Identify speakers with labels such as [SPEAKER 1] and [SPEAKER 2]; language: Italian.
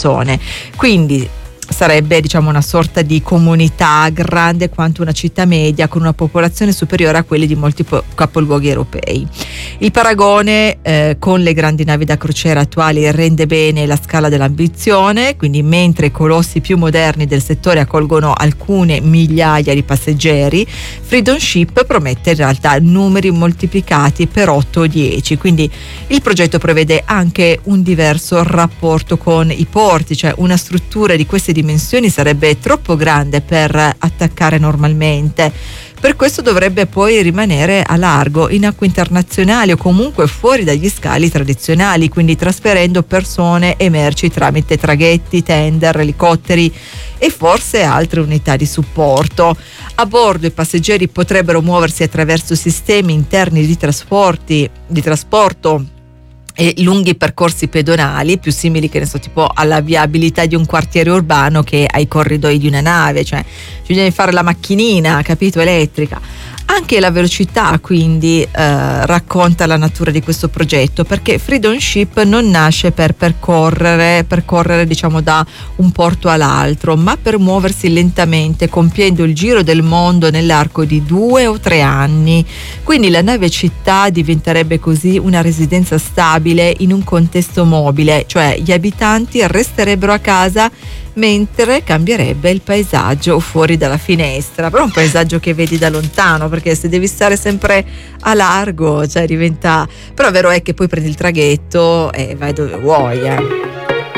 [SPEAKER 1] persone. Quindi sarebbe, diciamo, una sorta di comunità grande quanto una città media, con una popolazione superiore a quelle di molti capoluoghi europei. Il paragone con le grandi navi da crociera attuali rende bene la scala dell'ambizione, quindi mentre i colossi più moderni del settore accolgono alcune migliaia di passeggeri, Freedom Ship promette in realtà numeri moltiplicati per 8 o 10, quindi il progetto prevede anche un diverso rapporto con i porti, cioè una struttura di queste dimensioni sarebbe troppo grande per attaccare normalmente. Per questo dovrebbe poi rimanere a largo in acque internazionali o comunque fuori dagli scali tradizionali, quindi trasferendo persone e merci tramite traghetti, tender, elicotteri e forse altre unità di supporto. A bordo i passeggeri potrebbero muoversi attraverso sistemi interni di trasporto e lunghi percorsi pedonali, più simili, che ne so, tipo alla viabilità di un quartiere urbano che ai corridoi di una nave, cioè bisogna fare la macchinina, capito, elettrica. Anche la velocità quindi racconta la natura di questo progetto, perché Freedom Ship non nasce per percorrere diciamo da un porto all'altro, ma per muoversi lentamente, compiendo il giro del mondo nell'arco di 2 o 3 anni. Quindi la nave città diventerebbe così una residenza stabile in un contesto mobile, cioè gli abitanti resterebbero a casa mentre cambierebbe il paesaggio fuori dalla finestra, però un paesaggio che vedi da lontano, perché se devi stare sempre a largo, cioè diventa, però vero è che poi prendi il traghetto e vai dove vuoi.